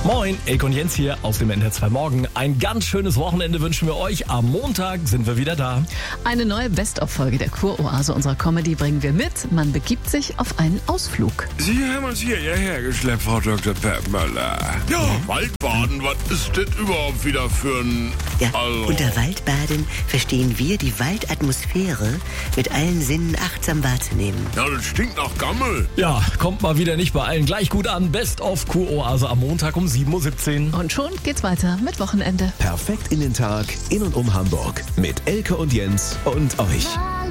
Moin, Elke und Jens hier aus dem NDR 2 Morgen. Ein ganz schönes Wochenende wünschen wir euch. Am Montag sind wir wieder da. Eine neue Best-of-Folge der Kuroase unserer Comedy bringen wir mit. Man begibt sich auf einen Ausflug. Sie haben uns hierher geschleppt, Frau Dr. Peppmöller. Ja, Waldbaden, was ist das überhaupt wieder für ein... Ja, unter Waldbaden verstehen wir die Waldatmosphäre mit allen Sinnen achtsam wahrzunehmen. Ja, das stinkt nach Gammel. Ja, kommt mal wieder nicht bei allen gleich gut an. Best of Kuroase am Montag um 7.17 Uhr. Und schon geht's weiter mit Wochenende. Perfekt in den Tag, in und um Hamburg. Mit Elke und Jens und euch.